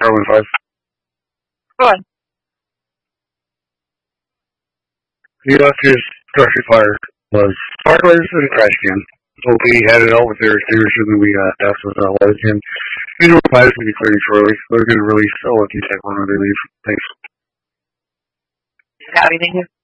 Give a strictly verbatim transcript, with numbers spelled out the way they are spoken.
Carlin five. Go on. He left his grocery fire was sparklers and a trash can. So we had it out with their extinguishers and we uh, asked what that was. And he replies to be clearing shortly. They're going to release all of you check one when they leave. Thanks. Got anything?